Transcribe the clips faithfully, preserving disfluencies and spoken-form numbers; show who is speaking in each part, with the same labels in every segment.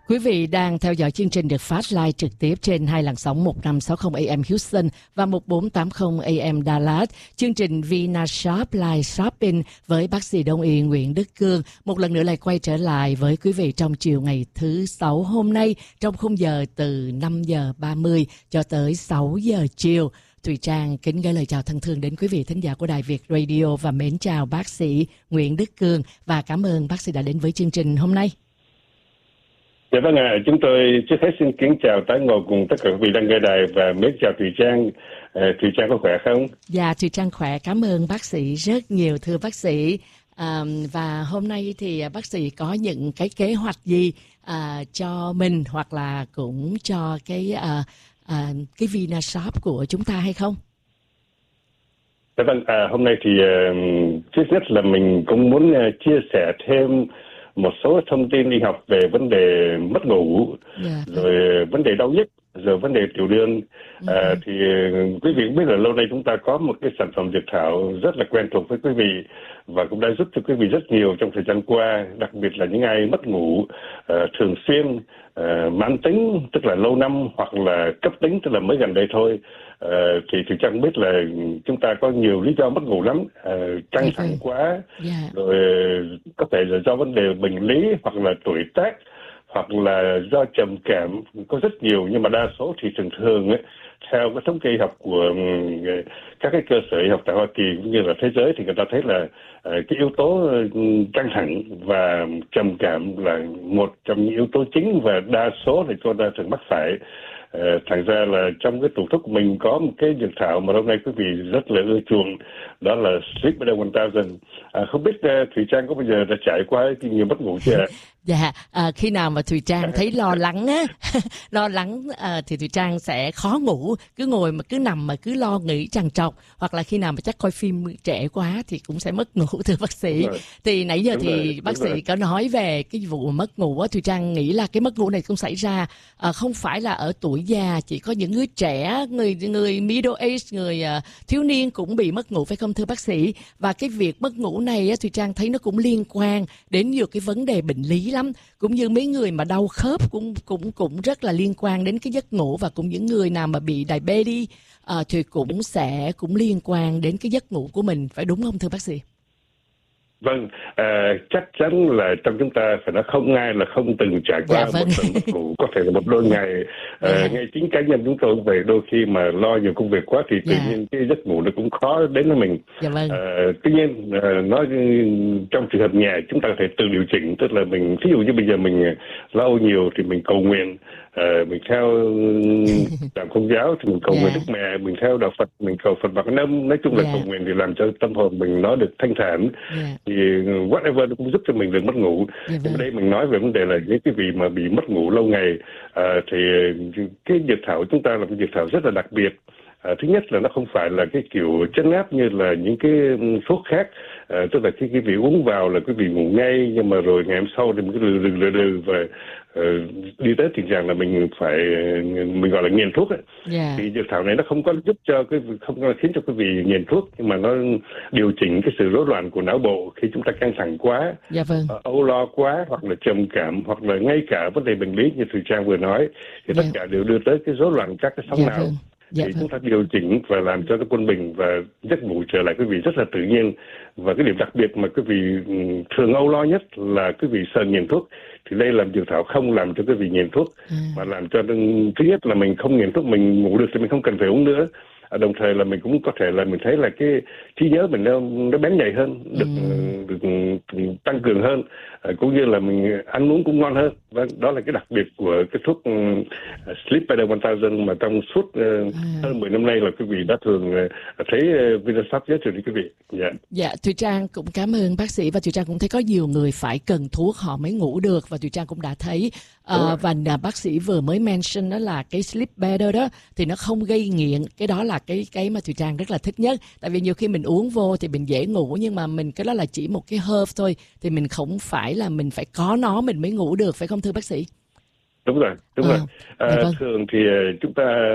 Speaker 1: Quý vị đang theo dõi chương trình được phát live trực tiếp trên hai làn sóng một năm sáu không A M Houston và một bốn tám không A M Dallas. Chương trình VinaShop Live Shopping với bác sĩ Đông y Nguyễn Đức Cương một lần nữa lại quay trở lại với quý vị trong chiều ngày thứ Sáu hôm nay trong khung giờ từ năm giờ ba mươi cho tới sáu giờ chiều. Thùy Trang kính gửi lời chào thân thương đến quý vị thính giả của Đài Việt Radio và mến chào bác sĩ Nguyễn Đức Cương và cảm ơn bác sĩ đã đến với chương trình hôm nay.
Speaker 2: Dạ vâng ạ, à, chúng tôi trước hết xin kính chào tái ngộ cùng tất cả quý vị đang nghe đài và mến chào Thùy Trang. À, Thùy Trang có khỏe không?
Speaker 1: Dạ, Thùy Trang khỏe, cảm ơn bác sĩ rất nhiều thưa bác sĩ. À, và hôm nay thì bác sĩ có những cái kế hoạch gì à, cho mình hoặc là cũng cho cái à, à, cái VinaShop của chúng ta hay không?
Speaker 2: Dạ vâng, à, hôm nay thì uh, trước nhất là mình cũng muốn uh, chia sẻ thêm một số thông tin y học về vấn đề mất ngủ, yeah. rồi vấn đề đau nhức, rồi vấn đề tiểu đường. Uh-huh. À, thì quý vị cũng biết là lâu nay chúng ta có một cái sản phẩm dược thảo rất là quen thuộc với quý vị và cũng đã giúp cho quý vị rất nhiều trong thời gian qua, đặc biệt là những ai mất ngủ uh, thường xuyên, uh, mãn tính tức là lâu năm hoặc là cấp tính tức là mới gần đây thôi. Uh, thì thì chẳng biết là chúng ta có nhiều lý do mất ngủ lắm, uh, căng thẳng quá, yeah. rồi có thể là do vấn đề bệnh lý hoặc là tuổi tác hoặc là do trầm cảm, có rất nhiều, nhưng mà đa số thì thường thường ấy, theo cái thống kê học của um, các cái cơ sở y học tại Hoa Kỳ cũng như là thế giới thì người ta thấy là uh, cái yếu tố căng thẳng và trầm cảm là một trong những yếu tố chính và đa số thì chúng ta thường mắc phải. Uh, thành ra là trong cái tủ thuốc của mình có một cái dược thảo mà hôm nay quý vị rất là ưa chuộng, đó là Sleep Better một nghìn. À, không biết uh, Thùy Trang có bao giờ đã trải qua cái nhiều mất ngủ chưa ạ?
Speaker 1: Dạ, à, khi nào mà Thùy Trang thấy lo lắng á, lo lắng à, thì Thùy Trang sẽ khó ngủ, cứ ngồi mà cứ nằm mà cứ lo nghĩ trằn trọc, hoặc là khi nào mà chắc coi phim trễ quá thì cũng sẽ mất ngủ thưa bác sĩ. Thì nãy giờ đúng thì rồi, bác sĩ rồi. có nói về cái vụ mất ngủ á, Thùy Trang nghĩ là cái mất ngủ này cũng xảy ra à, không phải là ở tuổi già, chỉ có những người trẻ, người người middle age, người uh, thiếu niên cũng bị mất ngủ phải không thưa bác sĩ? Và cái việc mất ngủ này á, Thùy Trang thấy nó cũng liên quan đến nhiều cái vấn đề bệnh lý lắm, cũng như mấy người mà đau khớp cũng cũng cũng rất là liên quan đến cái giấc ngủ, và cũng những người nào mà bị diabetes à, thì cũng sẽ cũng liên quan đến cái giấc ngủ của mình, phải đúng không thưa bác sĩ?
Speaker 2: Vâng, à, chắc chắn là trong chúng ta phải nói không ai là không từng trải qua dạ, vâng. một lần mất ngủ, có thể là một đôi ngày. À, dạ. Ngay chính cá nhân chúng tôi về đôi khi mà lo nhiều công việc quá thì tự dạ. nhiên cái giấc ngủ nó cũng khó đến với mình. Dạ, vâng. à, tuy nhiên à, nói trong trường hợp nhà chúng ta có thể tự điều chỉnh, tức là mình ví dụ như bây giờ mình lo nhiều thì mình cầu nguyện. À, mình theo đạo Công giáo thì mình cầu nguyện yeah. Đức Mẹ, mình theo đạo Phật mình cầu Phật Bạc Năm, nói chung là yeah. cầu nguyện thì làm cho tâm hồn mình nó được thanh thản, yeah. thì whatever nó cũng giúp cho mình được mất ngủ. Yeah, nhưng mà đây mình nói về vấn đề là những cái vị mà bị mất ngủ lâu ngày, à, thì cái dược thảo của chúng ta là một dược thảo rất là đặc biệt. À, thứ nhất là nó không phải là cái kiểu trấn áp như là những cái thuốc khác, à, tức là khi quý vị uống vào là quý vị ngủ ngay, nhưng mà rồi ngày hôm sau thì mình cứ lừ lừ lừ lừ và uh, đi tới tình trạng là mình phải mình gọi là nghiện thuốc ấy. Yeah. Thì dược thảo này nó không có giúp cho cái không có khiến cho quý vị nghiện thuốc, nhưng mà nó điều chỉnh cái sự rối loạn của não bộ khi chúng ta căng thẳng quá, yeah, vâng. uh, âu lo quá, hoặc là trầm cảm, hoặc là ngay cả vấn đề bệnh lý như Thùy Trang vừa nói, thì yeah. tất cả đều đưa tới cái rối loạn các cái sóng yeah, não. Vâng. Dạ, thì vâng. chúng ta điều chỉnh và làm cho nó quân bình và giấc ngủ trở lại quý vị rất là tự nhiên. Và cái điểm đặc biệt mà quý vị thường âu lo nhất là quý vị sợ nghiện thuốc, thì đây là dược thảo không làm cho quý vị nghiện thuốc, à. mà làm cho thứ nhất là mình không nghiện thuốc, mình ngủ được thì mình không cần phải uống nữa. À, đồng thời là mình cũng có thể là mình thấy là cái trí nhớ mình nó, nó bén nhạy hơn, được, ừ. được, được tăng cường hơn, à, cũng như là mình ăn uống cũng ngon hơn. Và đó là cái đặc biệt của cái thuốc uh, Sleep Better một nghìn mà trong suốt uh, ừ. hơn mười năm nay là quý vị đã thường uh, thấy uh, VinaShop giới thiệu đến quý vị. Yeah.
Speaker 1: Dạ, Thùy Trang cũng cảm ơn bác sĩ, và Thùy Trang cũng thấy có nhiều người phải cần thuốc họ mới ngủ được, và Thùy Trang cũng đã thấy uh, và uh, bác sĩ vừa mới mention đó là cái Sleep Better đó thì nó không gây nghiện, cái đó là cái cái mà Thùy Trang rất là thích nhất. Tại vì nhiều khi mình uống vô thì mình dễ ngủ, nhưng mà mình cái đó là chỉ một cái herb thôi, thì mình không phải là mình phải có nó mình mới ngủ được, phải không thưa bác sĩ?
Speaker 2: Đúng rồi, đúng à, rồi. À, vâng. Thường thì chúng ta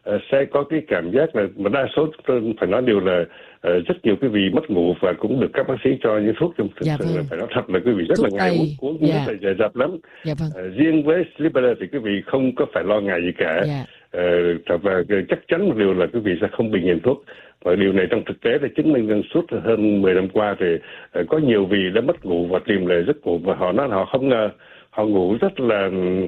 Speaker 2: uh, sẽ có cái cảm giác là mà đa số chúng tôi phải nói điều là uh, rất nhiều quý vị mất ngủ và cũng được các bác sĩ cho những thuốc trong thực
Speaker 1: dạ
Speaker 2: sự
Speaker 1: vâng.
Speaker 2: là phải nói thật là quý vị rất
Speaker 1: thuốc
Speaker 2: là ngại uống uống dạ. rất là dè dặt lắm.
Speaker 1: Dạ vâng.
Speaker 2: uh, riêng với Sleep Better thì quý vị không có phải lo ngại gì cả. Dạ. Uh, và chắc chắn một điều là quý vị sẽ không bị nghiện thuốc. Và điều này trong thực tế là chứng minh rằng suốt hơn mười năm qua thì uh, có nhiều vị đã mất ngủ và tìm lại giấc ngủ và họ nói họ không ngờ họ ngủ rất là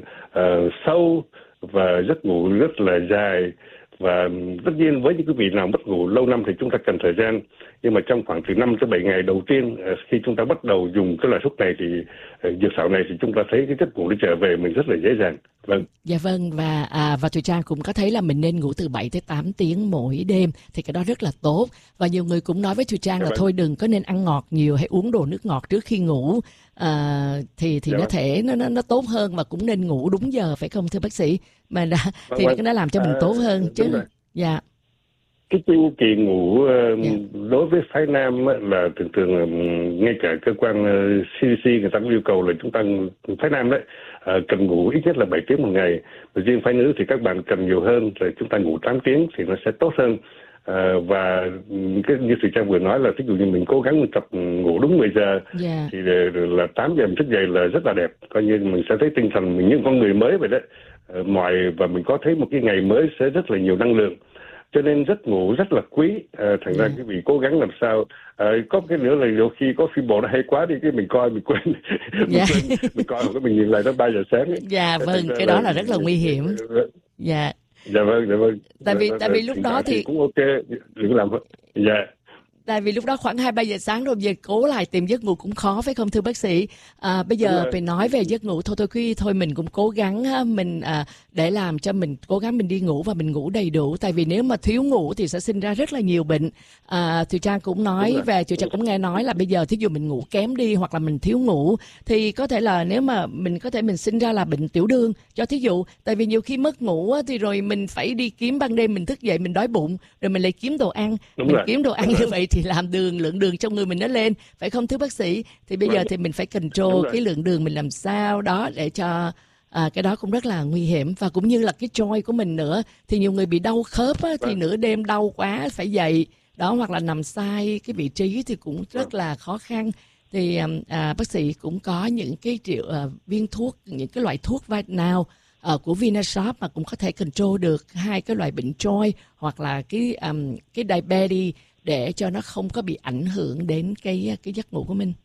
Speaker 2: uh, sâu và giấc ngủ rất là dài. Và tất nhiên với những quý vị nào mất ngủ lâu năm thì chúng ta cần thời gian, nhưng mà trong khoảng từ năm tới bảy ngày đầu tiên khi chúng ta bắt đầu dùng cái loại thuốc này thì dược thảo này thì chúng ta thấy cái giấc ngủ nó trở về mình rất là dễ dàng. Vâng.
Speaker 1: Dạ vâng, và à, và Thùy Trang cũng có thấy là mình nên ngủ từ bảy tới tám tiếng mỗi đêm thì cái đó rất là tốt. Và nhiều người cũng nói với Thùy Trang dạ là vâng. thôi đừng có nên ăn ngọt nhiều hay uống đồ nước ngọt trước khi ngủ. À, thì thì dạ nó vâng. thể nó nó nó tốt hơn, và cũng nên ngủ đúng giờ phải không thưa bác sĩ? Mà đã, vâng, thì vâng. nó làm cho mình à, tốt hơn chứ. Dạ.
Speaker 2: Cái chu kỳ ngủ uh, yeah. đối với phái nam uh, là thường thường uh, ngay cả cơ quan uh, xê đê xê người ta cũng yêu cầu là chúng ta phái nam đấy uh, cần ngủ ít nhất là bảy tiếng một ngày. Và riêng phái nữ thì các bạn cần nhiều hơn, rồi chúng ta ngủ tám tiếng thì nó sẽ tốt hơn. Uh, và cái như Thùy Trang vừa nói là ví dụ như mình cố gắng mình tập ngủ đúng mười giờ yeah. thì là tám giờ mình thức dậy là rất là đẹp, coi như mình sẽ thấy tinh thần mình như con người mới vậy đấy. Uh, mọi và mình có thấy một cái ngày mới sẽ rất là nhiều năng lượng. Cho nên giấc ngủ rất là quý, à, thành ra yeah. quý vị cố gắng làm sao. À, có cái nữa là đôi khi có phim bộ nó hay quá đi cái mình coi mình quên, mình, yeah. quên mình coi cái mình nhìn lại đến ba giờ sáng ấy.
Speaker 1: Dạ vâng, cái đó là rất là nguy hiểm. Dạ.
Speaker 2: Dạ vâng, dạ vâng.
Speaker 1: Tại vì tại vì lúc đó thì
Speaker 2: cũng ok, đừng làm. Dạ.
Speaker 1: Tại vì lúc đó khoảng hai ba giờ sáng rồi, về cố lại tìm giấc ngủ cũng khó phải không thưa bác sĩ? À, bây giờ phải nói về giấc ngủ thôi thôi khi thôi mình cũng cố gắng mình à, để làm cho mình cố gắng mình đi ngủ và mình ngủ đầy đủ. Tại vì nếu mà thiếu ngủ thì sẽ sinh ra rất là nhiều bệnh. À, Thùy Trang cũng nói về, Thùy Trang cũng nghe nói là bây giờ thí dụ mình ngủ kém đi hoặc là mình thiếu ngủ thì có thể là nếu mà mình có thể mình sinh ra là bệnh tiểu đường cho thí dụ. Tại vì nhiều khi mất ngủ thì rồi mình phải đi kiếm ban đêm, mình thức dậy mình đói bụng rồi mình lại kiếm đồ ăn. Đúng mình rồi. Kiếm đồ ăn như vậy thì làm đường lượng đường trong người mình nó lên phải không thưa bác sĩ? Thì bây giờ thì mình phải control cái lượng đường mình làm sao đó để cho à, cái đó cũng rất là nguy hiểm. Và cũng như là cái joint của mình nữa, thì nhiều người bị đau khớp á, thì nửa đêm đau quá phải dậy đó, hoặc là nằm sai cái vị trí thì cũng rất là khó khăn. Thì à, bác sĩ cũng có những cái triệu à, viên thuốc, những cái loại thuốc vai nào à, của Vinashop mà cũng có thể control được hai cái loại bệnh joint hoặc là cái um, cái diabetes để cho nó không có bị ảnh hưởng đến cái cái giấc ngủ của mình.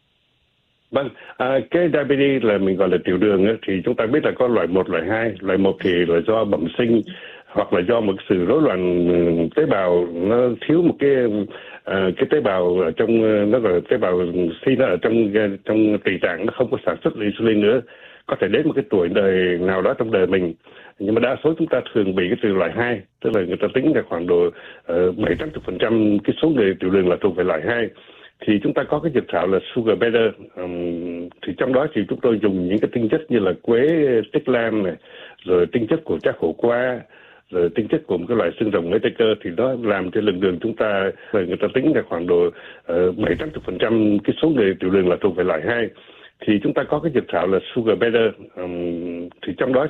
Speaker 2: Vâng, à, cái diabetes là mình gọi là tiểu đường ấy, thì chúng ta biết là có loại một, loại hai. Loại một thì là do bẩm sinh hoặc là do một sự rối loạn tế bào, nó thiếu một cái à, cái tế bào ở trong, nó gọi là tế bào khi nó ở trong trong tỳ tạng nó không có sản xuất insulin nữa, có thể đến một cái tuổi đời nào đó trong đời mình. Nhưng mà đa số chúng ta thường bị cái từ loại hai, tức là người ta tính là khoảng độ bảy tám mươi phần trăm cái số người tiểu đường là thuộc về loại hai. Thì chúng ta có cái dược thảo là Sugar Better, um, thì trong đó thì chúng tôi dùng những cái tinh chất như là quế tích lam này, rồi tinh chất của trác khổ qua, rồi tinh chất của một cái loại xương rồng mấy tay cơ, thì nó làm cho lượng đường chúng ta, người ta tính là khoảng độ bảy tám mươi phần trăm cái số người tiểu đường là thuộc về loại hai. Thì chúng ta có cái dược thảo là Sugar Better, um, thì trong đó